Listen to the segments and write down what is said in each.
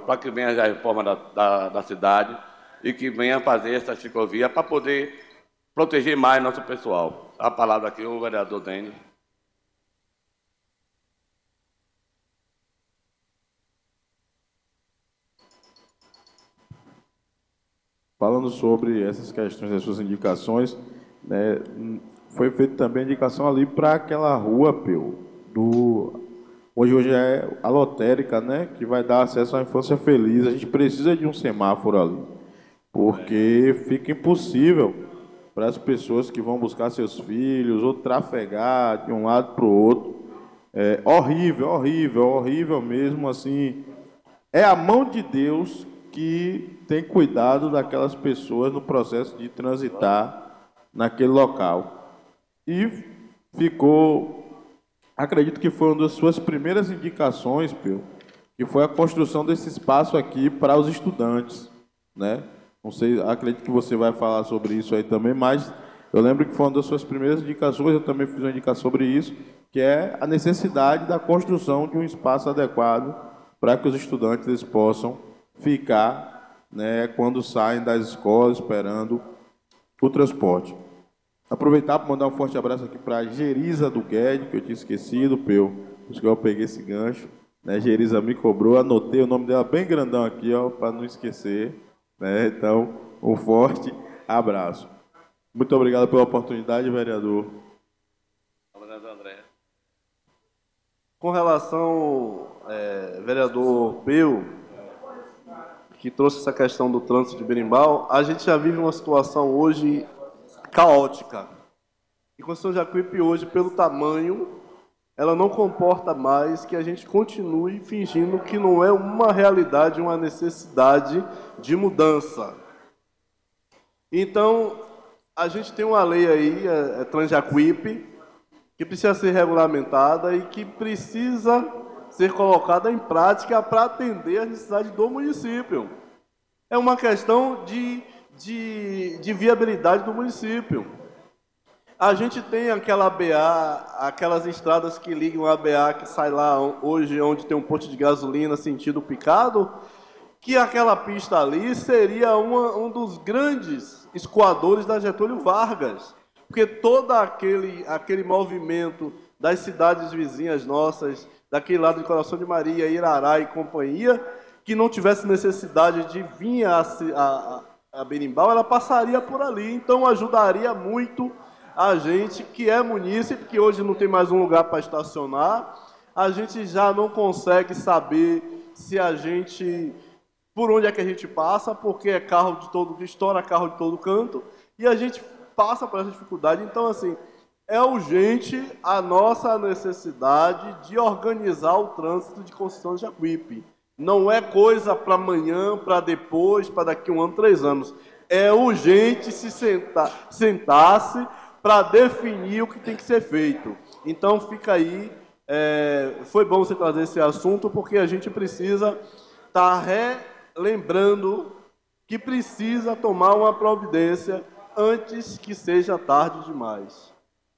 para que venha a reforma da cidade e que venha fazer essa ciclovia para poder proteger mais nosso pessoal. A palavra aqui, o vereador Denis. Falando sobre essas questões das suas indicações, né, foi feita também a indicação ali para aquela rua, hoje é a lotérica, né, que vai dar acesso à infância feliz. A gente precisa de um semáforo ali, porque fica impossível para as pessoas que vão buscar seus filhos ou trafegar de um lado para o outro. É horrível, horrível, horrível mesmo, assim. É a mão de Deus que tem cuidado daquelas pessoas no processo de transitar naquele local. E acredito que foi uma das suas primeiras indicações, Pio, que foi a construção desse espaço aqui para os estudantes, né? Não sei, acredito que você vai falar sobre isso aí também, mas eu lembro que foi uma das suas primeiras indicações, eu também fiz uma indicação sobre isso, que é a necessidade da construção de um espaço adequado para que os estudantes eles possam ficar, né, quando saem das escolas, esperando o transporte. Aproveitar para mandar um forte abraço aqui para a Gerisa do Guedes, que eu tinha esquecido, acho que eu peguei esse gancho, né? Gerisa me cobrou, anotei o nome dela bem grandão aqui, ó, para não esquecer, né? Então, um forte abraço. Muito obrigado pela oportunidade, vereador. Com relação, vereador Peu, que trouxe essa questão do trânsito de Berimbau, a gente já vive uma situação hoje caótica. E Conceição Jacuípe hoje, pelo tamanho, ela não comporta mais que a gente continue fingindo que não é uma realidade, uma necessidade de mudança. Então, a gente tem uma lei aí, Transjacuípe, que precisa ser regulamentada e que precisa ser colocada em prática para atender as necessidades do município. É uma questão de viabilidade do município. A gente tem aquela BA, aquelas estradas que ligam a BA, que sai lá hoje, onde tem um posto de gasolina sentido Picado, que aquela pista ali seria um dos grandes escoadores da Getúlio Vargas. Porque todo aquele movimento das cidades vizinhas nossas, daquele lado de Coração de Maria, Irará e companhia, que não tivesse necessidade de vir a Berimbau, ela passaria por ali. Então, ajudaria muito a gente, que é munícipe, que hoje não tem mais um lugar para estacionar. A gente já não consegue saber se a gente... por onde é que a gente passa, porque é carro de todo... estoura carro de todo canto, e a gente passa por essa dificuldade. Então, assim, é urgente a nossa necessidade de organizar o trânsito de Conceição de Jacuípe. Não é coisa para amanhã, para depois, para daqui 1 ano, 3 anos. É urgente se sentar-se para definir o que tem que ser feito. Então, fica aí. Foi bom você trazer esse assunto, porque a gente precisa estar relembrando que precisa tomar uma providência antes que seja tarde demais.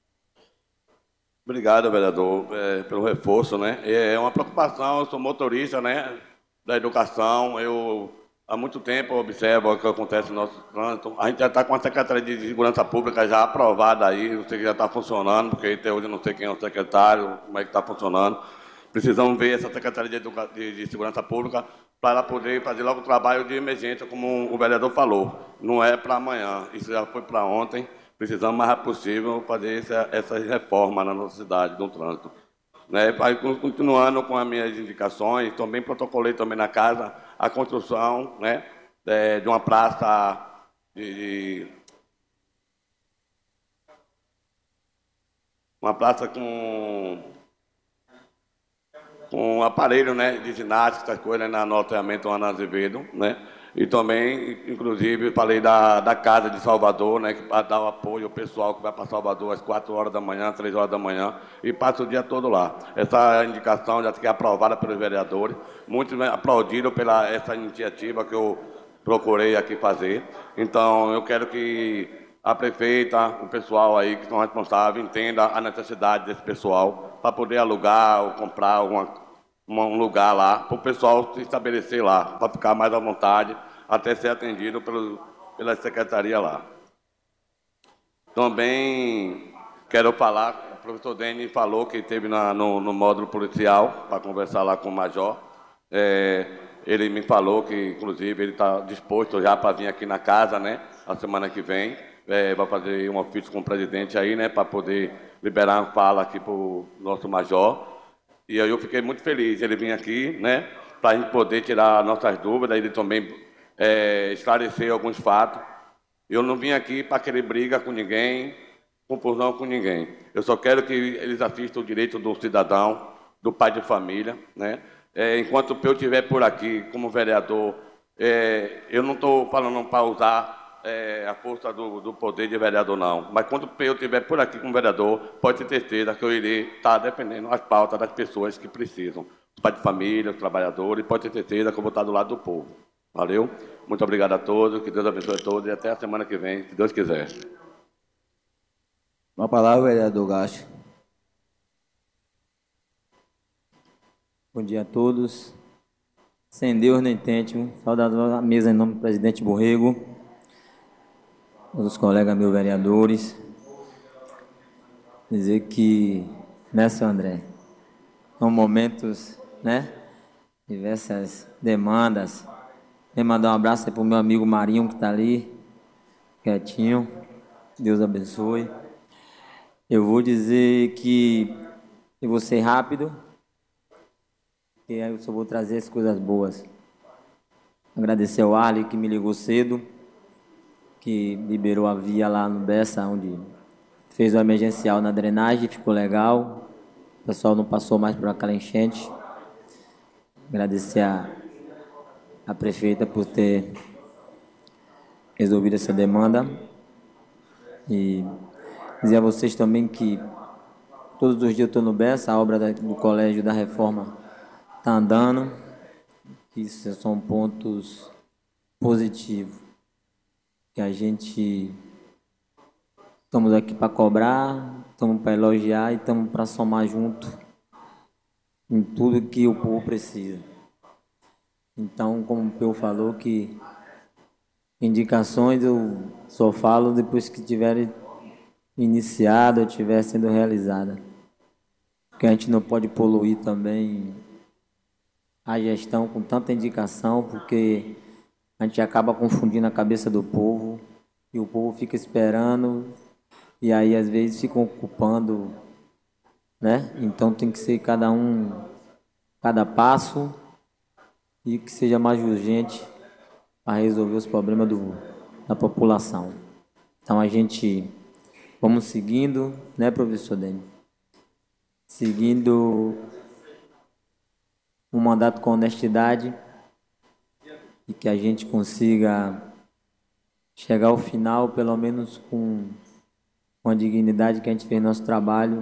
Obrigado, vereador, pelo reforço, né? É uma preocupação, eu sou motorista, né, da educação, eu há muito tempo observo o que acontece no nosso trânsito. A gente já está com a Secretaria de Segurança Pública já aprovada aí, não sei que já está funcionando, porque até hoje eu não sei quem é o secretário, como é que está funcionando. Precisamos ver essa Secretaria de Segurança Pública para ela poder fazer logo o trabalho de emergência, como o vereador falou. Não é para amanhã, isso já foi para ontem. Precisamos, o mais rápido possível, fazer essa reforma na nossa cidade, no trânsito. Né? Continuando com as minhas indicações, também protocolei também na casa a construção, né, de uma praça uma praça com aparelho, né, de ginástica, essas coisas, né, na loteamento Ana Azevedo, né? E também, inclusive, falei da Casa de Salvador, né, que para dar o apoio ao pessoal que vai para Salvador às 4 horas da manhã, 3 horas da manhã, e passa o dia todo lá. Essa indicação já foi aprovada pelos vereadores, muitos aplaudiram pela essa iniciativa que eu procurei aqui fazer. Então, eu quero que a prefeita, o pessoal aí que são responsáveis, entenda a necessidade desse pessoal para poder alugar ou comprar um lugar lá para o pessoal se estabelecer lá, para ficar mais à vontade, até ser atendido pela secretaria lá. Também quero falar, o professor Denis falou que esteve no módulo policial para conversar lá com o major. Ele me falou que, inclusive, ele está disposto já para vir aqui na casa, né, a semana que vem. Vai fazer um ofício com o presidente aí, né, para poder liberar uma fala aqui para o nosso major. E aí eu fiquei muito feliz ele vir aqui, né, para a gente poder tirar nossas dúvidas, ele também esclarecer alguns fatos. Eu não vim aqui para querer briga com ninguém, confusão com ninguém. Eu só quero que eles assistam o direito do cidadão, do pai de família, né? Enquanto eu estiver por aqui como vereador, eu não estou falando para usar a força do poder de vereador, não. Mas quando eu estiver por aqui como vereador, pode ter certeza que eu irei estar defendendo as pautas das pessoas que precisam. Os pais de família, os trabalhadores, pode ter certeza que eu vou estar do lado do povo. Valeu? Muito obrigado a todos, que Deus abençoe a todos e até a semana que vem, se Deus quiser. Uma palavra, vereador Gacho. Bom dia a todos. Sem Deus nem tente, saudado à mesa em nome do presidente Borrego, dos colegas meus vereadores. Dizer que, né, seu André, são momentos, né, diversas demandas. Quero mandar um abraço aí para o meu amigo Marinho, que está ali, quietinho. Deus abençoe. Eu vou dizer que eu vou ser rápido, e aí eu só vou trazer as coisas boas. Agradecer ao Arley, que me ligou cedo, que liberou a via lá no Bessa, onde fez o emergencial na drenagem, ficou legal. O pessoal não passou mais por aquela enchente. Agradecer a prefeita por ter resolvido essa demanda. E dizer a vocês também que todos os dias eu estou no Bessa, a obra do Colégio da Reforma está andando. Isso são pontos positivos que a gente estamos aqui para cobrar, estamos para elogiar e estamos para somar junto em tudo que o povo precisa. Então, como o Peu falou, que indicações eu só falo depois que tiverem iniciado ou estiver sendo realizada. Porque a gente não pode poluir também a gestão com tanta indicação, porque a gente acaba confundindo a cabeça do povo e o povo fica esperando e aí às vezes fica ocupando, né? Então tem que ser cada passo e que seja mais urgente para resolver os problemas da população. Então a gente vamos seguindo, né, professor Denis? Seguindo um mandato com honestidade e que a gente consiga chegar ao final, pelo menos com a dignidade que a gente fez nosso trabalho,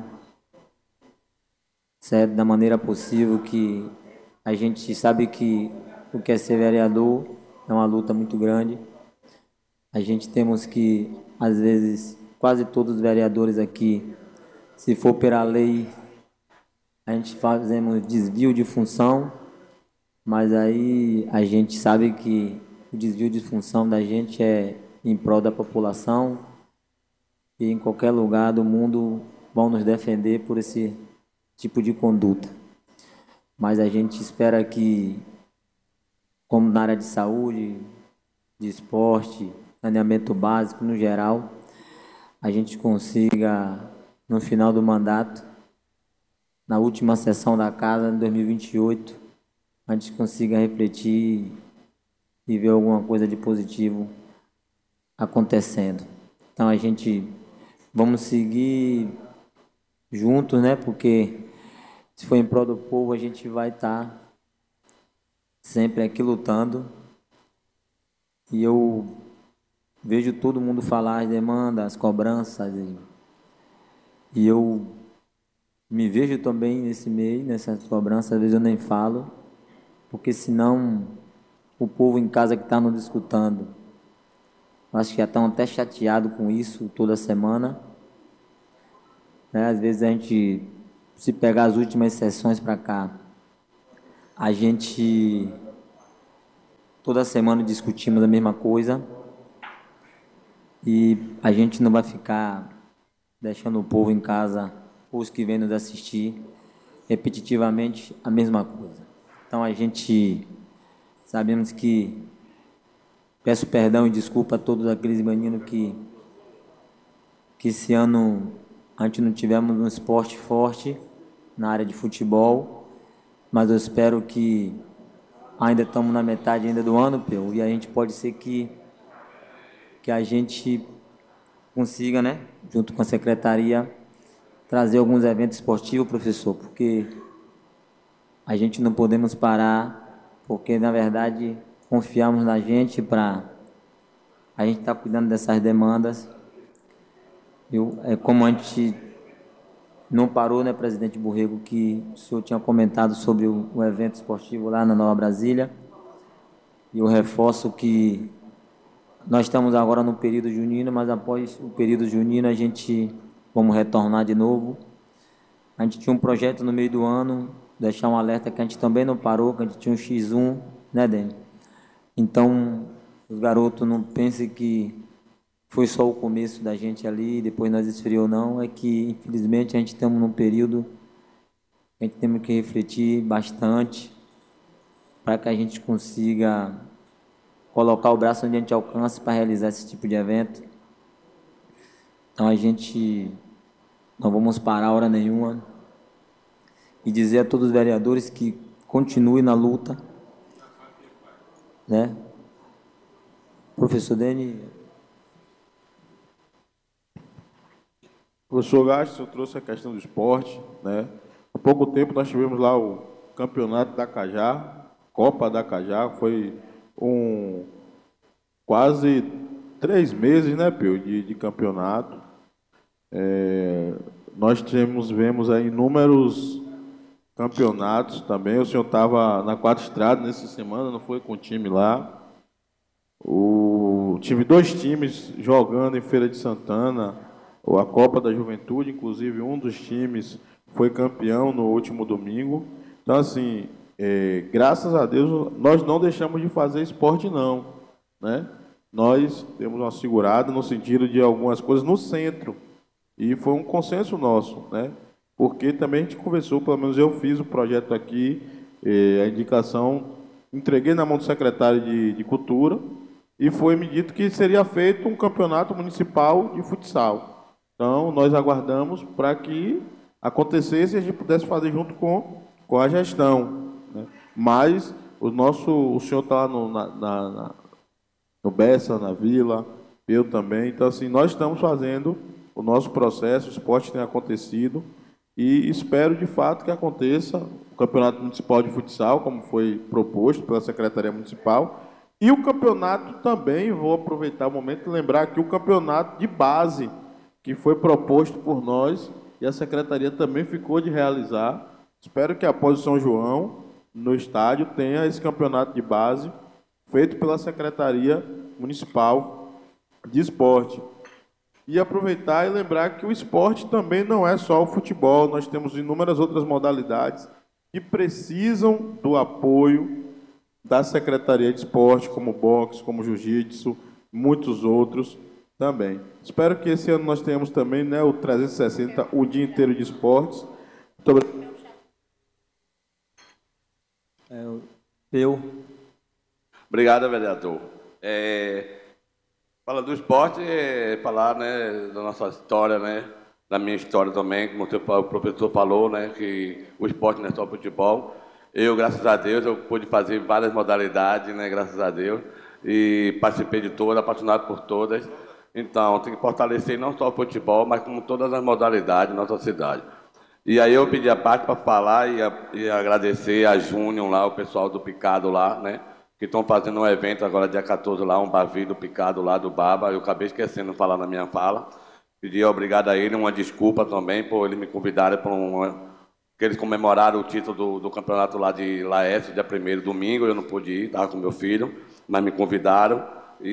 certo? Da maneira possível, que a gente sabe que o que é ser vereador é uma luta muito grande. A gente temos que, às vezes, quase todos os vereadores aqui, se for pela lei, a gente fazemos desvio de função, mas aí a gente sabe que o desvio de função da gente é em prol da população e em qualquer lugar do mundo vão nos defender por esse tipo de conduta. Mas a gente espera que, como na área de saúde, de esporte, saneamento básico no geral, a gente consiga, no final do mandato, na última sessão da casa, em 2028, a gente consiga refletir e ver alguma coisa de positivo acontecendo. Então a gente vamos seguir juntos, né? Porque se for em prol do povo, a gente vai estar sempre aqui lutando. E eu vejo todo mundo falar as demandas, as cobranças, e eu me vejo também nesse meio, nessas cobranças. Às vezes eu nem falo, porque senão o povo em casa que está nos escutando, acho que já estão até chateados com isso toda semana, né? Às vezes a gente, se pegar as últimas sessões para cá, A gente toda semana discutimos a mesma coisa e a gente não vai ficar deixando o povo em casa, os que vêm nos assistir, repetitivamente a mesma coisa. Então a gente sabemos que peço perdão e desculpa a todos aqueles meninos que esse ano a gente não tivemos um esporte forte na área de futebol, mas eu espero que ainda estamos na metade ainda do ano, Peu, e a gente pode ser que a gente consiga, né, junto com a secretaria, trazer alguns eventos esportivos, professor, porque a gente não podemos parar, porque na verdade confiamos na gente para a gente estar cuidando dessas demandas. Como a gente não parou, né, presidente Borrego, que o senhor tinha comentado sobre o evento esportivo lá na Nova Brasília, e eu reforço que nós estamos agora no período junino, mas após o período junino a gente vamos retornar de novo. A gente tinha um projeto no meio do ano, deixar um alerta que a gente também não parou, que a gente tinha um X1, né, Dani? Então, os garotos não pensem que foi só o começo da gente ali, depois nós esfriou, não. É que, infelizmente, a gente estamos num período que a gente tem que refletir bastante para que a gente consiga colocar o braço onde a gente alcança para realizar esse tipo de evento. Então, a gente não vamos parar hora nenhuma e dizer a todos os vereadores que continuem na luta, né? Professor Deni. Professor Gás, o senhor trouxe a questão do esporte, né? Há pouco tempo nós tivemos lá o campeonato da Cajá, Copa da Cajá, foi quase 3 meses, né, Pio, de campeonato. Nós vemos aí inúmeros campeonatos também. O senhor estava na Quatro Estradas nessa semana, não foi com o time lá? Tive 2 times jogando em Feira de Santana, a Copa da Juventude, inclusive um dos times foi campeão no último domingo. Então, assim, graças a Deus, nós não deixamos de fazer esporte, não, né? Nós temos uma segurada no sentido de algumas coisas no centro, e foi um consenso nosso, né? Porque também a gente conversou, pelo menos eu fiz o projeto aqui, a indicação, entreguei na mão do secretário de Cultura, e foi-me dito que seria feito um campeonato municipal de futsal. Então, nós aguardamos para que acontecesse e a gente pudesse fazer junto com a gestão, né? Mas o senhor está lá no Bessa, na Vila, eu também. Então, assim, nós estamos fazendo o nosso processo, o esporte tem acontecido, e espero, de fato, que aconteça o Campeonato Municipal de Futsal, como foi proposto pela Secretaria Municipal, e o campeonato também, vou aproveitar o momento e lembrar que o campeonato de base, que foi proposto por nós, e a Secretaria também ficou de realizar. Espero que após o São João, no estádio, tenha esse campeonato de base, feito pela Secretaria Municipal de Esporte. E aproveitar e lembrar que o esporte também não é só o futebol, nós temos inúmeras outras modalidades que precisam do apoio da Secretaria de Esporte, como boxe, como jiu-jitsu, muitos outros também. Espero que esse ano nós tenhamos também, né, o 360, o dia inteiro de esportes. Muito obrigado. Obrigado, vereador. Falar do esporte falar, né, da nossa história, né, da minha história também, como o professor falou, né, que o esporte não é só futebol. Eu, graças a Deus, eu pude fazer várias modalidades, né, graças a Deus, e participei de todas, apaixonado por todas. Então, tem que fortalecer não só o futebol, mas como todas as modalidades da nossa cidade. E aí eu pedi a parte para falar e agradecer a Júnior lá, o pessoal do Picado lá, né, que estão fazendo um evento agora, dia 14, lá, um Bavi do Picado lá, do Baba. Eu acabei esquecendo de falar na minha fala. Pedi obrigado a ele, uma desculpa também, por eles me convidarem para que eles comemoraram o título do campeonato lá de Laércio, dia 1º, domingo. Eu não pude ir, estava com meu filho, mas me convidaram.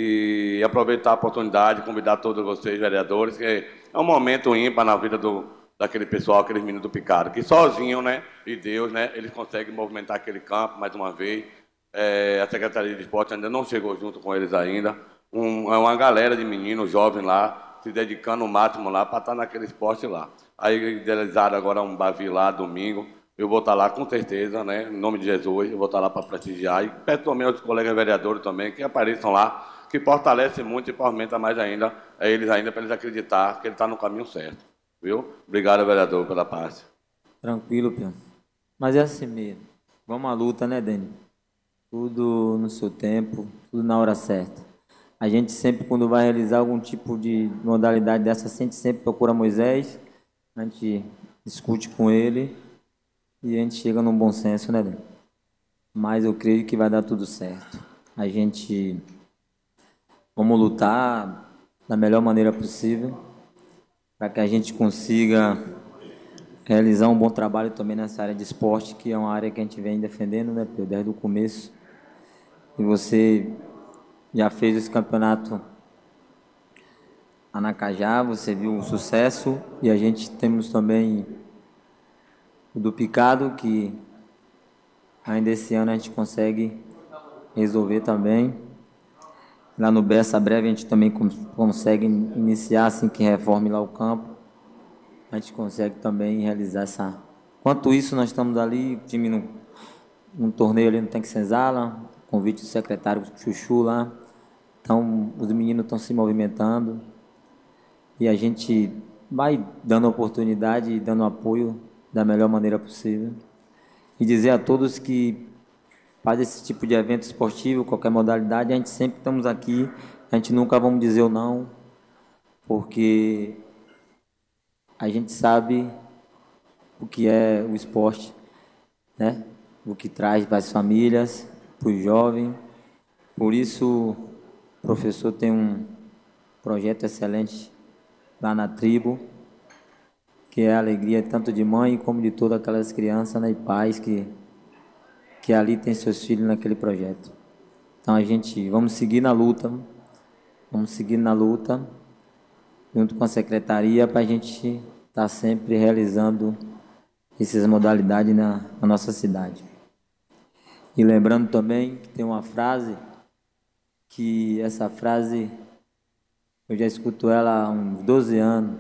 E aproveitar a oportunidade de convidar todos vocês, vereadores, que é um momento ímpar na vida daquele pessoal, aqueles meninos do Picado, que sozinho, né, e Deus, né, eles conseguem movimentar aquele campo mais uma vez. A Secretaria de Esporte ainda não chegou junto com eles ainda. É uma galera de meninos jovens lá, se dedicando o máximo lá para estar naquele esporte lá. Aí idealizaram agora um Bavi lá, domingo. Eu vou estar lá com certeza, né, em nome de Jesus, eu vou estar lá para prestigiar. E peço também aos colegas vereadores também que apareçam lá, que fortalece muito e fomenta mais ainda, eles ainda, para eles acreditar que ele está no caminho certo. Viu? Obrigado, vereador, pela paz. Tranquilo, Pio. Mas é assim mesmo. Vamos à luta, né, Dani? Tudo no seu tempo, tudo na hora certa. A gente sempre, quando vai realizar algum tipo de modalidade dessa, a gente sempre procura Moisés, a gente discute com ele e a gente chega num bom senso, né, Dani? Mas eu creio que vai dar tudo certo. A gente... Vamos lutar da melhor maneira possível para que a gente consiga realizar um bom trabalho também nessa área de esporte, que é uma área que a gente vem defendendo, né, Pedro, desde o começo. E você já fez esse campeonato Anacajá, você viu o sucesso, e a gente temos também o do Picado, que ainda esse ano a gente consegue resolver também. Lá no Bessa Breve a gente também consegue iniciar, assim que reforme lá o campo. A gente consegue também realizar essa... Enquanto isso, nós estamos ali, o time num torneio ali no Tanque Senzala, convite do secretário Chuchu lá. Então, os meninos estão se movimentando e a gente vai dando oportunidade e dando apoio da melhor maneira possível. E dizer a todos que faz esse tipo de evento esportivo, qualquer modalidade, a gente sempre estamos aqui, a gente nunca vamos dizer o não, porque a gente sabe o que é o esporte, né? O que traz para as famílias, para os jovens. Por isso, o professor tem um projeto excelente lá na tribo, que é a alegria tanto de mãe como de todas aquelas crianças, né, e pais que ali tem seus filhos naquele projeto. Então a gente vamos seguir na luta, junto com a secretaria, para a gente estar sempre realizando essas modalidades na nossa cidade. E lembrando também que tem uma frase, que essa frase eu já escuto ela há uns 12 anos,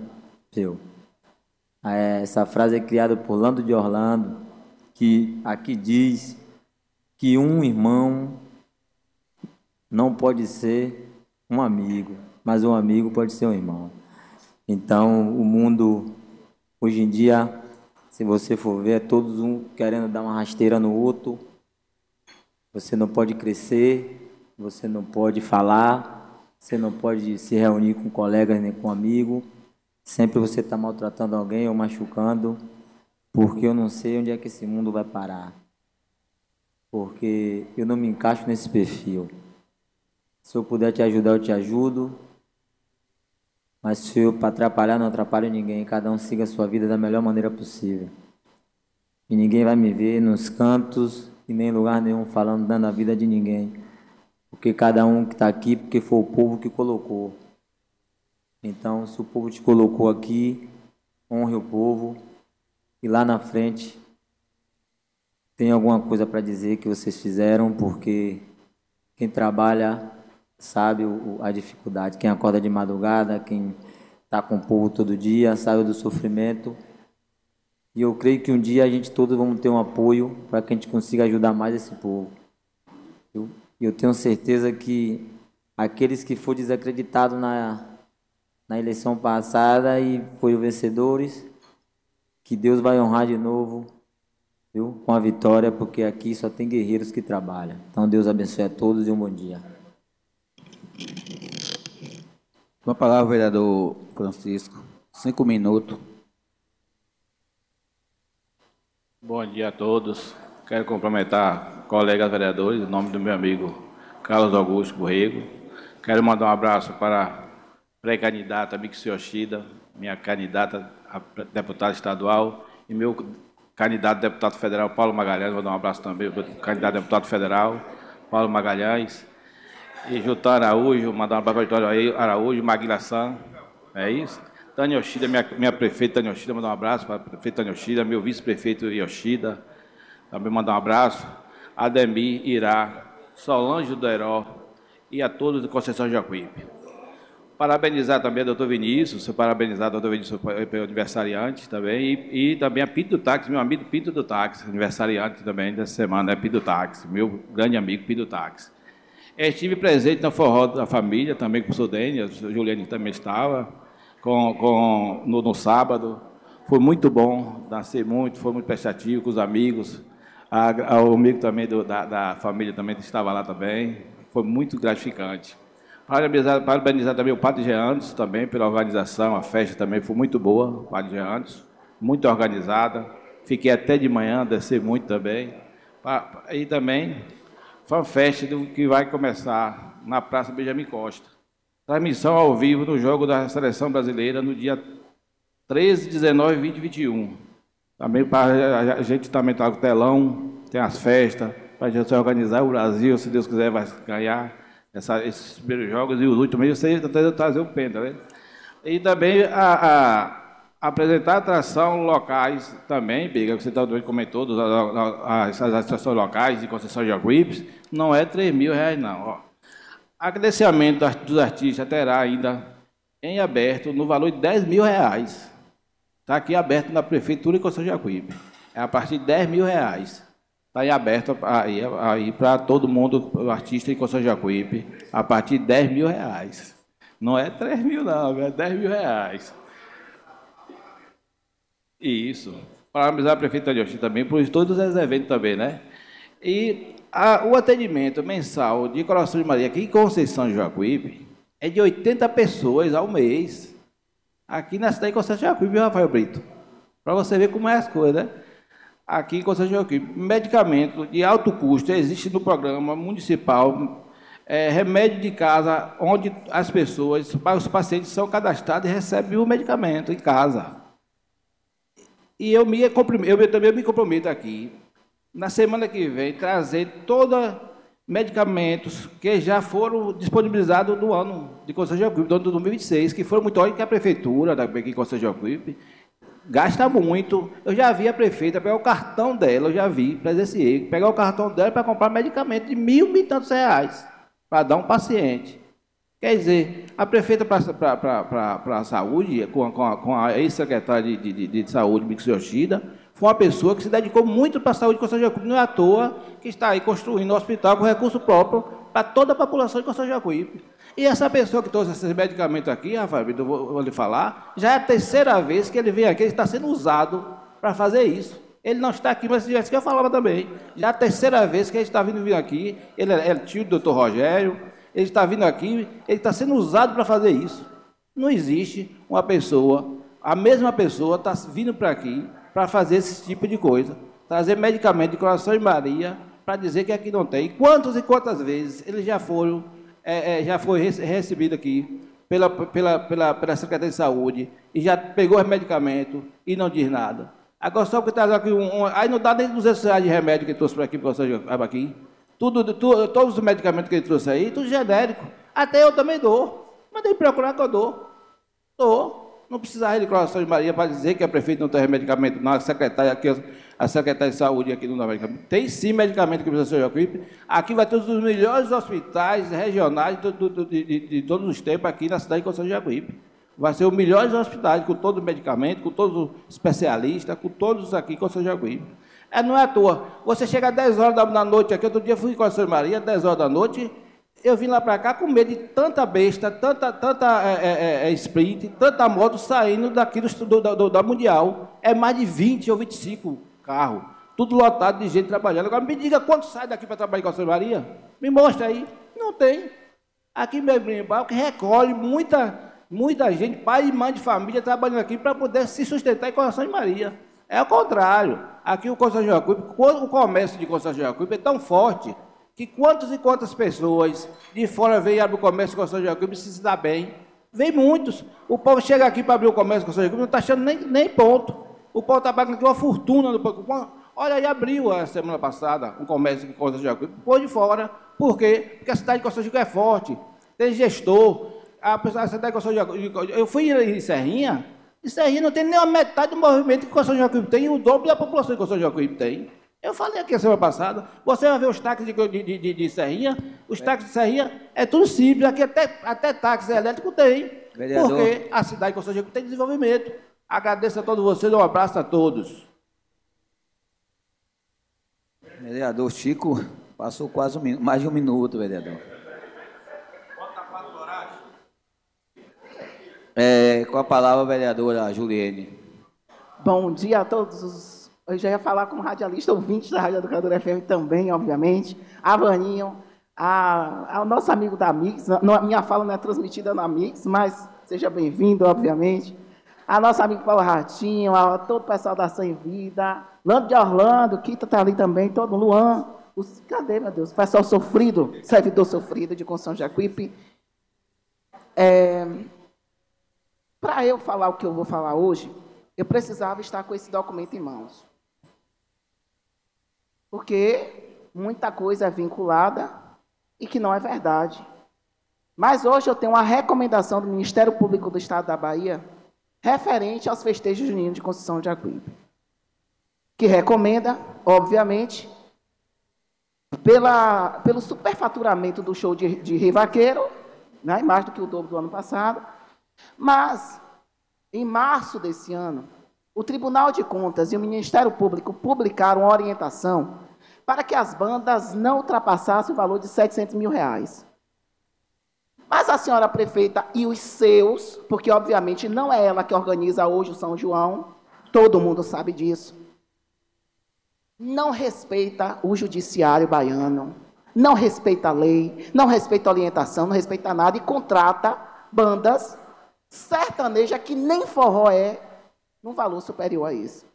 essa frase é criada por Lando de Orlando, que aqui diz que um irmão não pode ser um amigo, mas um amigo pode ser um irmão. Então, o mundo, hoje em dia, se você for ver, é todos um querendo dar uma rasteira no outro. Você não pode crescer, você não pode falar, você não pode se reunir com colegas nem com amigos. Sempre você está maltratando alguém ou machucando, porque eu não sei onde é que esse mundo vai parar. Porque eu não me encaixo nesse perfil. Se eu puder te ajudar, eu te ajudo. Mas se eu para atrapalhar, não atrapalho ninguém. Cada um siga a sua vida da melhor maneira possível. E ninguém vai me ver nos cantos e nem em lugar nenhum falando, dando a vida de ninguém. Porque cada um que está aqui, porque foi o povo que colocou. Então, se o povo te colocou aqui, honre o povo. E lá na frente, tem alguma coisa para dizer que vocês fizeram, porque quem trabalha sabe a dificuldade. Quem acorda de madrugada, quem está com o povo todo dia, sabe do sofrimento. E eu creio que um dia a gente todos vamos ter um apoio para que a gente consiga ajudar mais esse povo. Eu tenho certeza que aqueles que foram desacreditados na eleição passada e foram vencedores, que Deus vai honrar de novo, viu? Com a vitória, porque aqui só tem guerreiros que trabalham. Então Deus abençoe a todos e um bom dia. Com a palavra, vereador Francisco. 5 minutos. Bom dia a todos. Quero cumprimentar colegas vereadores, em nome do meu amigo Carlos Augusto Borrego. Quero mandar um abraço para a pré-candidata Mixi Yoshida, minha candidata a deputada estadual, e meu candidato a deputado federal, Paulo Magalhães. Vou dar um abraço também para o candidato a deputado federal, Paulo Magalhães. E Jutan Araújo, mandar um abraço para Vitória Araújo, Maguila San, é isso? Tânia Yoshida, minha prefeita Tânia Yoshida, mandar um abraço para a prefeita Tânia Yoshida, meu vice-prefeito Yoshida, também mandar um abraço. Ademir, Irá, Solange do Heró e a todos de Conceição Jacuípe. Parabenizar também a doutor Vinícius, parabenizar a doutor Vinícius pelo aniversariante também, e também a Pinto do Táxi, meu amigo Pinto do Táxi, aniversariante também dessa semana, é Pinto do Táxi, meu grande amigo Pinto do Táxi. Estive presente na forró da família, também com o Sudênia, a Juliane também estava, no sábado. Foi muito bom, dancei muito, foi muito prestativo com os amigos, o amigo também da família também estava lá também, foi muito gratificante. Parabenizar também o Padre Geandes também pela organização, a festa também foi muito boa, o Padre Geandes, muito organizada. Fiquei até de manhã, desci muito também. E também foi uma festa que vai começar na Praça Benjamin Costa. Transmissão ao vivo no jogo da Seleção Brasileira no dia 13, 19, 20 e 21. Também para a gente também está com o telão, tem as festas, para a gente se organizar. O Brasil, se Deus quiser, vai ganhar esses primeiros jogos e os últimos, eu sei até trazer o penta, né? E também apresentar atração locais também, Biga, que você também comentou, essas atrações locais de Conceição de Jacuípe, não é R$3.000, não. Ó. Agradecimento dos artistas terá ainda em aberto no valor de R$10.000. Está aqui aberto na Prefeitura de Conceição de Jacuípe. É a partir de R$10.000. Está em aberto aí para todo mundo, o artista de Conceição de Jacuípe, a partir de R$10.000. Não é 3.000, não, é R$10.000. Isso. Parabenizar a prefeita de Oxi também por todos os eventos também, né? E o atendimento mensal de Coração de Maria aqui em Conceição de Jacuípe é de 80 pessoas ao mês. Aqui na cidade de Conceição de Jacuípe, viu, Rafael Brito? Para você ver como é as coisas, né? Aqui em Conceição de Jacuípe, medicamento de alto custo existe no programa municipal, remédio de casa, onde as pessoas, os pacientes são cadastrados e recebem o medicamento em casa. E eu também me comprometo aqui, na semana que vem, trazer todos medicamentos que já foram disponibilizados do ano de Conceição de Jacuípe, do ano de 2026, que foram muito ótimos que a prefeitura daqui em Conceição de Jacuípe gasta muito. Eu já vi a prefeita pegar o cartão dela, eu já vi, presenciei, pegar o cartão dela para comprar medicamento de R$1.000 e tantos para dar um paciente. Quer dizer, a prefeita para a saúde, com a ex-secretária de saúde, Mix Yoshida, foi uma pessoa que se dedicou muito para a saúde de Conceição de Jacuípe. Não é à toa que está aí construindo um hospital com recurso próprio para toda a população de Conceição de Jacuípe. E essa pessoa que trouxe esses medicamentos aqui, Rafael, eu vou lhe falar, já é a terceira vez que ele vem aqui, ele está sendo usado para fazer isso. Ele não está aqui, mas se tivesse que eu falava também. Já é a terceira vez que ele está vindo aqui, ele é tio do doutor Rogério, ele está vindo aqui, ele está sendo usado para fazer isso. Não existe uma pessoa, a mesma pessoa está vindo para aqui para fazer esse tipo de coisa, trazer medicamento de Coração de Maria para dizer que aqui não tem. Quantas e quantas vezes eles já foi recebido aqui pela Secretaria de Saúde e já pegou os medicamentos e não diz nada. Agora só porque traz aqui aí não dá nem R$200 de remédio que ele trouxe para aqui, aqui. Todos os medicamentos que ele trouxe aí, tudo genérico. Até eu também dou. Mandei procurar que eu dou. Dou. Não precisava de Coração de Maria para dizer que a prefeita não tem medicamento, não. A secretária de Saúde aqui não dá medicamento. Tem sim medicamento que precisa ser Jacuípe. Aqui vai ter os melhores hospitais regionais de todos os tempos aqui na cidade de Conceição de Jacuípe. Vai ser os melhores hospitais, com todo o medicamento, com todos os especialistas, com todos aqui em Conceição de Jacuípe. Não é à toa. Você chega às 10 horas da noite aqui, outro dia fui em Coração de Maria, 10 horas da noite, eu vim lá para cá com medo de tanta besta, tanta sprint, tanta moto saindo daqui da Mundial. É mais de 20 ou 25 carros, tudo lotado de gente trabalhando. Agora me diga quanto sai daqui para trabalhar em Coração de Maria? Me mostra aí. Não tem. Aqui mesmo em Barro, que recolhe muita gente, pai e mãe de família trabalhando aqui para poder se sustentar em Coração de Maria. É o contrário. Aqui o Conceição de Jacuípe, o comércio de Conceição de Jacuípe é tão forte que quantas e quantas pessoas de fora vêm abrir o comércio de Conceição de Jacuípe e se dá bem. Vem muitos. O povo chega aqui para abrir o comércio de Conceição de Jacuípe, não está achando nem ponto. O povo está pagando aqui uma fortuna. Olha, aí abriu a semana passada um comércio de Conceição de Jacuípe, pôs de fora. Por quê? Porque a cidade de Conceição de Jacuípe é forte, tem gestor. a cidade de Conselho Jacuípe, eu fui em Serrinha, e Serrinha não tem nem a metade do movimento que Conselho Jacuípe tem, e o dobro da população que Conselho Jacuípe tem. Eu falei aqui a semana passada, você vai ver os táxis de Serrinha, os táxis de Serrinha é tudo simples, aqui até táxi elétrico tem, Vereador. porque a cidade de Conselho Jacuípe tem desenvolvimento. Agradeço a todos vocês, um abraço a todos. Vereador Chico, passou quase mais de um minuto, vereador. Com a palavra, a vereadora Juliene. Bom dia a todos. Eu já ia falar como radialista, ouvinte da Rádio Educadora FM também, obviamente. A Vaninho, ao nosso amigo da Mix. Minha fala não é transmitida na Mix, mas seja bem-vindo, obviamente. A nosso amigo Paulo Ratinho, a todo o pessoal da Sem Vida. Lando de Orlando, Kita está ali também, todo Luan. Cadê, meu Deus? O pessoal sofrido, servidor sofrido de Conselho Jacuípe. Para eu falar o que eu vou falar hoje, eu precisava estar com esse documento em mãos. Porque muita coisa é vinculada e que não é verdade. Mas hoje eu tenho uma recomendação do Ministério Público do Estado da Bahia referente aos festejos juninos de Constituição de Jacuípe, que recomenda, obviamente, pelo superfaturamento do show de Rei Vaqueiro, né, mais do que o dobro do ano passado, mas, em março desse ano, o Tribunal de Contas e o Ministério Público publicaram uma orientação para que as bandas não ultrapassassem o valor de R$700 mil. Mas a senhora prefeita e os seus, porque obviamente não é ela que organiza hoje o São João, todo mundo sabe disso, não respeita o judiciário baiano, não respeita a lei, não respeita a orientação, não respeita nada e contrata bandas sertanejas que nem forró é num valor superior a isso.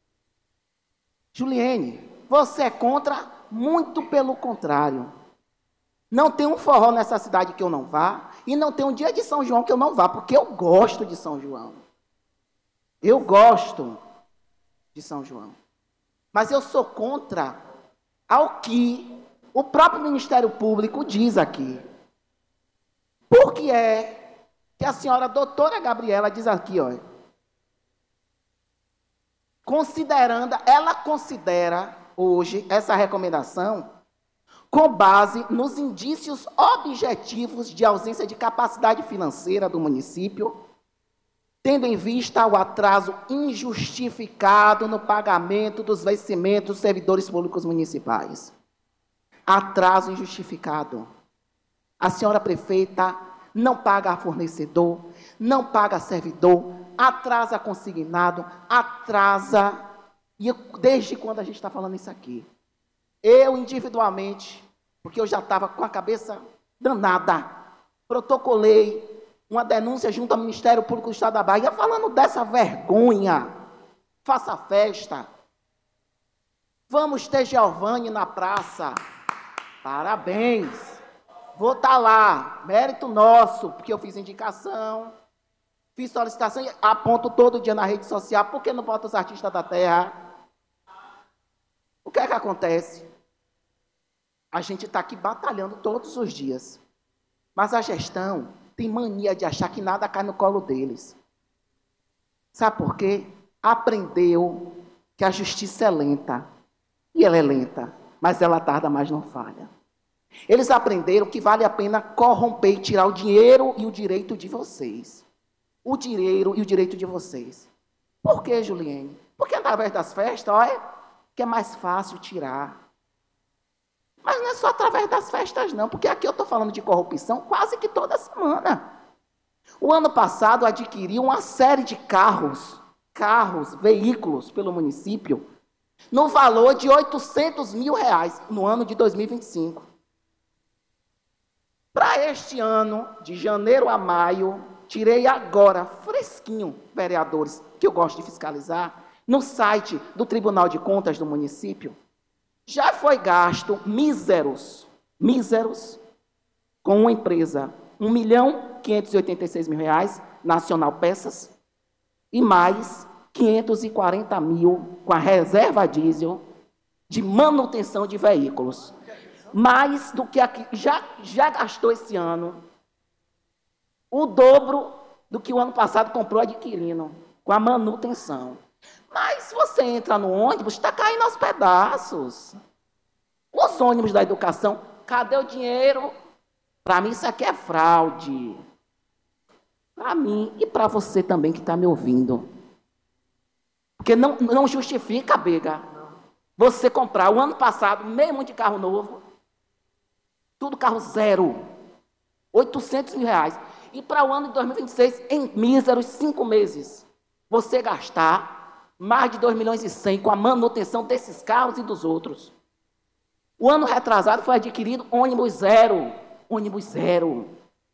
Juliene, você é contra? Muito pelo contrário. Não tem um forró nessa cidade que eu não vá, e não tem um dia de São João que eu não vá, porque eu gosto de São João. Eu gosto de São João. Mas eu sou contra ao que o próprio Ministério Público diz aqui. Por que é que a senhora doutora Gabriela diz aqui, olha, ela considera hoje essa recomendação com base nos indícios objetivos de ausência de capacidade financeira do município, tendo em vista o atraso injustificado no pagamento dos vencimentos dos servidores públicos municipais. Atraso injustificado. A senhora prefeita não paga a fornecedor, não paga a servidor, atrasa consignado, atrasa. E desde quando a gente está falando isso aqui? Eu, individualmente, porque eu já estava com a cabeça danada, protocolei uma denúncia junto ao Ministério Público do Estado da Bahia, falando dessa vergonha. Faça festa. Vamos ter Giovanni na praça. Parabéns. Vou estar lá. Mérito nosso, porque eu fiz indicação, fiz solicitação e aponto todo dia na rede social. Por que não bota os artistas da terra? O que é que acontece? A gente está aqui batalhando todos os dias. Mas a gestão tem mania de achar que nada cai no colo deles. Sabe por quê? Aprendeu que a justiça é lenta. E ela é lenta, mas ela tarda, mas não falha. Eles aprenderam que vale a pena corromper e tirar o dinheiro e o direito de vocês. O dinheiro e o direito de vocês. Por quê, Juliene? Porque através das festas, olha, que é mais fácil tirar. Mas não é só através das festas, não, porque aqui eu estou falando de corrupção quase que toda semana. O ano passado adquiriu uma série de carros, veículos pelo município, no valor de R$800 mil no ano de 2025. Para este ano, de janeiro a maio, tirei agora, fresquinho, vereadores, que eu gosto de fiscalizar, no site do Tribunal de Contas do município, já foi gasto míseros, com uma empresa, R$1.586.000, Nacional Peças, e mais 540 mil com a reserva diesel de manutenção de veículos. Mais do que aqui, já gastou esse ano o dobro do que o ano passado comprou adquirindo, com a manutenção. Mas se você entra no ônibus, está caindo aos pedaços. Os ônibus da educação, cadê o dinheiro? Para mim isso aqui é fraude. Para mim e para você também que está me ouvindo. Porque não justifica, Bega, você comprar o ano passado meio monte de carro novo, tudo carro zero, 800 mil reais. E para o ano de 2026, em míseros 5 meses, você gastar mais de 2 milhões e 100 com a manutenção desses carros e dos outros. O ano retrasado foi adquirido ônibus zero. Ônibus zero.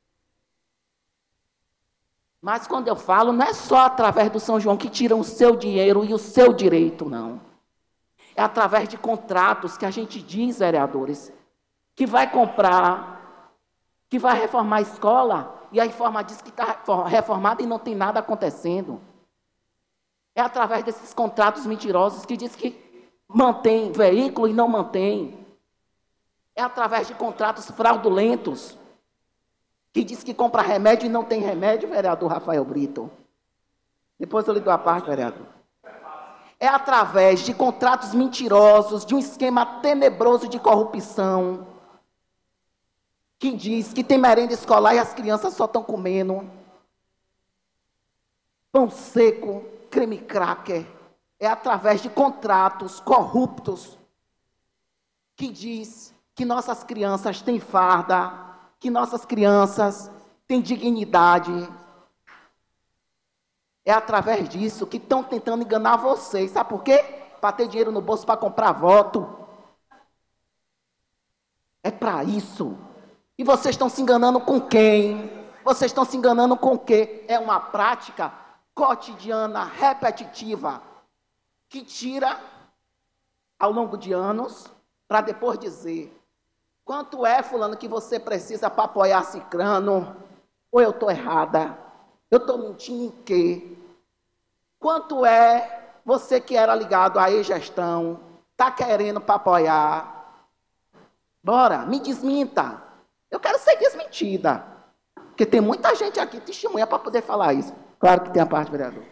Mas quando eu falo, não é só através do São João que tiram o seu dinheiro e o seu direito, não. É através de contratos que a gente diz, vereadores, que vai comprar, que vai reformar a escola, e a reforma diz que está reformada e não tem nada acontecendo. É através desses contratos mentirosos que diz que mantém veículo e não mantém. É através de contratos fraudulentos, que diz que compra remédio e não tem remédio, vereador Rafael Brito. Depois eu lhe dou a parte, vereador. É através de contratos mentirosos, de um esquema tenebroso de corrupção, que diz que tem merenda escolar e as crianças só estão comendo pão seco, creme cracker. É através de contratos corruptos, que diz que nossas crianças têm farda, que nossas crianças têm dignidade. É através disso que estão tentando enganar vocês. Sabe por quê? Para ter dinheiro no bolso para comprar voto. É para isso. E vocês estão se enganando com quem? Vocês estão se enganando com o quê? É uma prática cotidiana, repetitiva, que tira ao longo de anos, para depois dizer: quanto é, fulano, que você precisa para apoiar cicrano? Ou eu estou errada? Eu estou mentindo em quê? Quanto é você que era ligado à e-gestão, está querendo para apoiar? Bora, me desminta. Eu quero ser desmentida. Porque tem muita gente aqui testemunha para poder falar isso. Claro que tem a parte, vereador.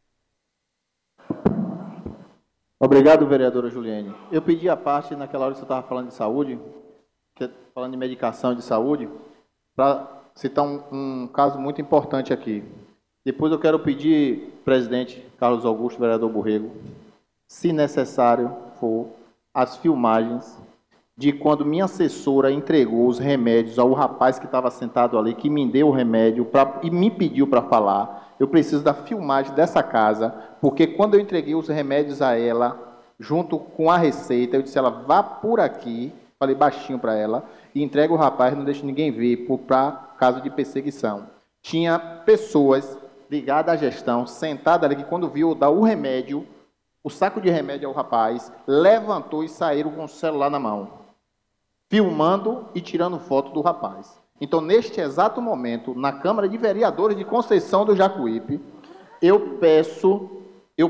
Obrigado, vereadora Juliane. Eu pedi a parte naquela hora que você estava falando de saúde, falando de medicação de saúde, para citar um caso muito importante aqui. Depois eu quero pedir, presidente Carlos Augusto, vereador Borrego, se necessário for, as filmagens de quando minha assessora entregou os remédios ao rapaz que estava sentado ali, que me deu o remédio e me pediu para falar. Eu preciso da filmagem dessa casa, porque quando eu entreguei os remédios a ela, junto com a receita, eu disse: ela vá por aqui, falei baixinho para ela, e entrega o rapaz, não deixa ninguém ver, para caso de perseguição. Tinha pessoas ligadas à gestão, sentadas ali, que quando viu dar o remédio, o saco de remédio ao rapaz, levantou e saíram com o celular na mão, filmando e tirando foto do rapaz. Então, neste exato momento, na Câmara de Vereadores de Conceição do Jacuípe, eu peço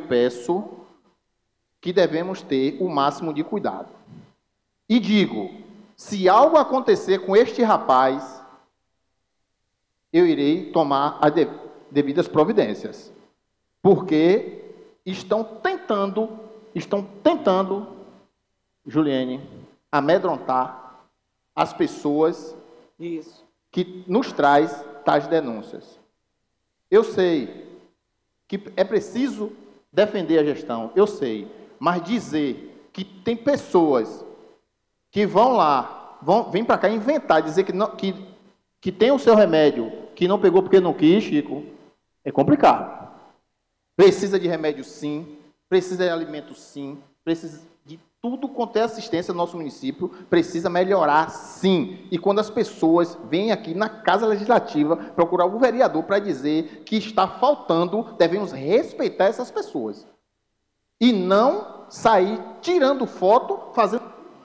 que devemos ter o máximo de cuidado. E digo, se algo acontecer com este rapaz, eu irei tomar as devidas providências. Porque estão tentando, Juliane, amedrontar as pessoas que nos traz tais denúncias. Eu sei que é preciso defender a gestão, eu sei, mas dizer que tem pessoas que vão lá, vêm para cá inventar, dizer que tem o seu remédio, que não pegou porque não quis, Chico, é complicado. Precisa de remédio, sim, precisa de alimento, sim, precisa de tudo quanto é assistência no nosso município, precisa melhorar, sim. E quando as pessoas vêm aqui na Casa Legislativa procurar o vereador para dizer que está faltando, devemos respeitar essas pessoas. E não sair tirando foto, fazendo...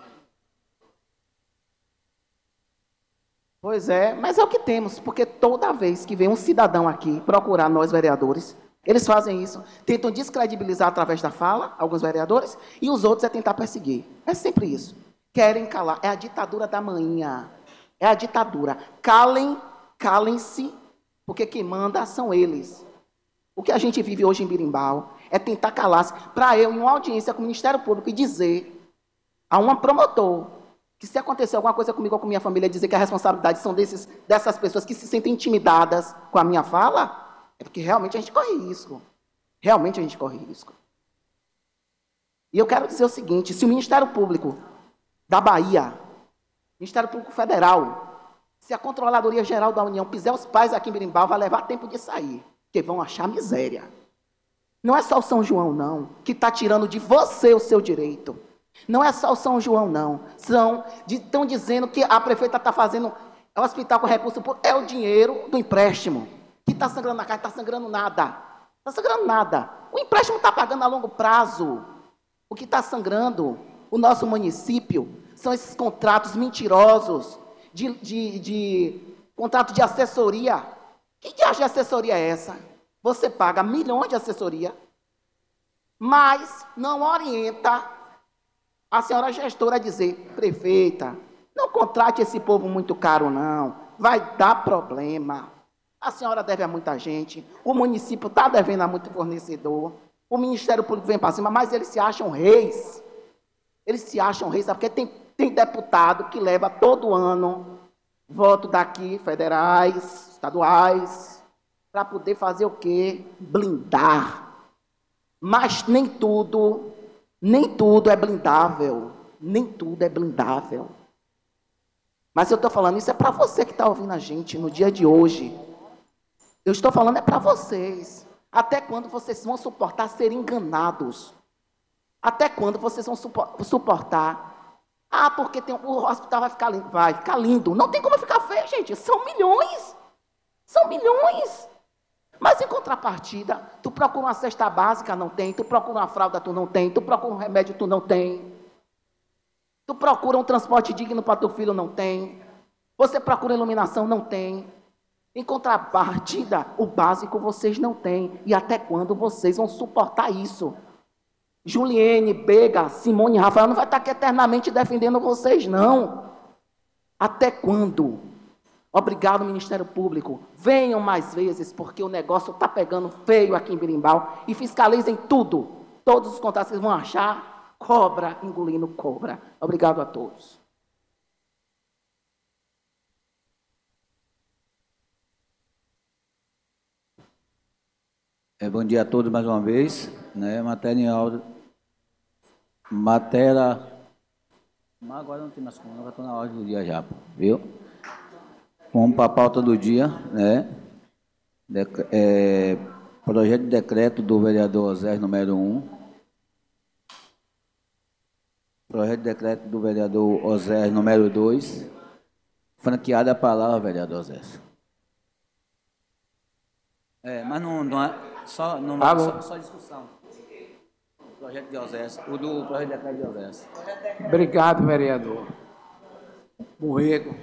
Pois é, mas é o que temos, porque toda vez que vem um cidadão aqui procurar nós, vereadores, eles fazem isso, tentam descredibilizar através da fala, alguns vereadores, e os outros é tentar perseguir. É sempre isso. Querem calar. É a ditadura da manhã. É a ditadura. Calem-se porque quem manda são eles. O que a gente vive hoje em Birimbau é tentar calar-se para eu, em uma audiência com o Ministério Público, e dizer a um promotor que se acontecer alguma coisa comigo ou com minha família, dizer que a responsabilidade são dessas pessoas que se sentem intimidadas com a minha fala, é porque realmente a gente corre risco. Realmente a gente corre risco. E eu quero dizer o seguinte, se o Ministério Público da Bahia, Ministério Público Federal, se a Controladoria Geral da União fizer os pais aqui em Birimbau, vai levar tempo de sair, porque vão achar miséria. Não é só o São João, não, que está tirando de você o seu direito. Não é só o São João, não. Estão dizendo que a prefeita está fazendo o hospital com recurso público. É o dinheiro do empréstimo. Que está sangrando na casa, está sangrando nada. Está sangrando nada. O empréstimo está pagando a longo prazo. O que está sangrando o nosso município são esses contratos mentirosos de contrato de assessoria. Que diacho de assessoria é essa? Você paga milhões de assessoria, mas não orienta a senhora gestora a dizer, prefeita, não contrate esse povo muito caro, não. Vai dar problema. A senhora deve a muita gente, o município está devendo a muito fornecedor, o Ministério Público vem para cima, mas eles se acham reis. Eles se acham reis, sabe? Porque tem deputado que leva todo ano voto daqui, federais, estaduais, para poder fazer o quê? Blindar. Mas nem tudo é blindável. Nem tudo é blindável. Mas eu estou falando isso é para você que está ouvindo a gente no dia de hoje. Eu estou falando é para vocês. Até quando vocês vão suportar ser enganados? Até quando vocês vão suportar? Ah, porque o hospital vai ficar lindo. Vai ficar lindo. Não tem como ficar feio, gente. São milhões. São milhões. Mas em contrapartida, tu procura uma cesta básica, não tem. Tu procura uma fralda, tu não tem. Tu procura um remédio, tu não tem. Tu procura um transporte digno para teu filho, não tem. Você procura iluminação, não tem. Em contrapartida, o básico vocês não têm. E até quando vocês vão suportar isso? Juliene, Bega, Simone e Rafael não vai estar aqui eternamente defendendo vocês, não. Até quando? Obrigado, Ministério Público. Venham mais vezes, porque o negócio está pegando feio aqui em Birimbau. E fiscalizem tudo. Todos os contratos que vocês vão achar, cobra engolindo cobra. Obrigado a todos. Bom dia a todos mais uma vez. Né? Mas agora não tem mais como, já estou na hora do dia já, viu? Vamos para a pauta do dia, né? Projeto de decreto do vereador Osés, número 1. Projeto de decreto do vereador Osés, número 2. Franqueada a palavra, vereador Osés. Mas não é só, só discussão. O projeto de Osés, o do projeto de decreto de Osés. Obrigado, vereador. Borrego.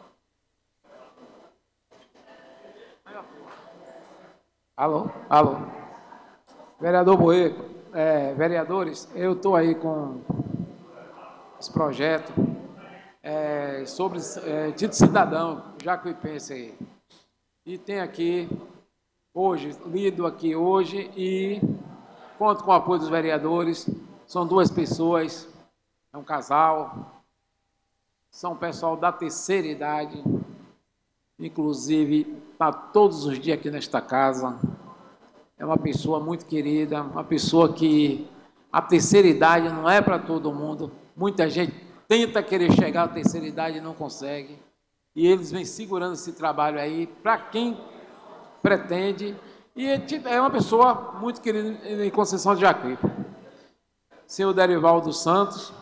Alô? Vereador Borrego, vereadores, eu estou aí com esse projeto sobre título cidadão, jacuipense aí. E tem aqui, lido aqui hoje, e conto com o apoio dos vereadores. São 2 pessoas, é um casal, são pessoal da terceira idade, inclusive está todos os dias aqui nesta casa. É uma pessoa muito querida, uma pessoa que a terceira idade não é para todo mundo. Muita gente tenta querer chegar à terceira idade e não consegue. E eles vêm segurando esse trabalho aí para quem pretende. E é uma pessoa muito querida em Conceição de Jacuípe. Senhor Derivaldo Santos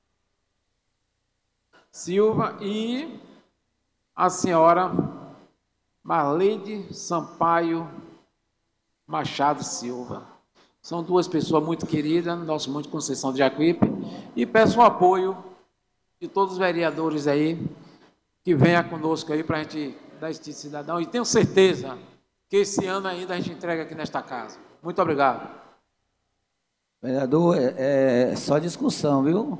Silva e a senhora Marleide Sampaio Machado Silva. São 2 pessoas muito queridas, nosso mundo de Conceição de Jacuípe, e peço o apoio de todos os vereadores aí, que venham conosco aí para a gente dar esse título de cidadão, e tenho certeza que esse ano ainda a gente entrega aqui nesta casa. Muito obrigado. Vereador, só discussão, viu?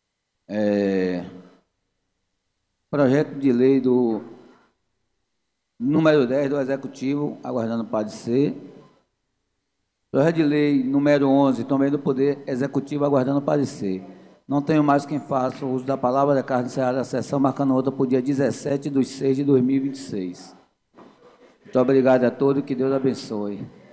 Projeto de lei do Número 10 do Executivo, aguardando parecer. Projeto de lei número 11, também do Poder Executivo, aguardando parecer. Não tenho mais quem faça o uso da palavra, declaro encerrada a sessão, marcando outra para o dia 17/6/2026. Muito obrigado a todos, que Deus abençoe.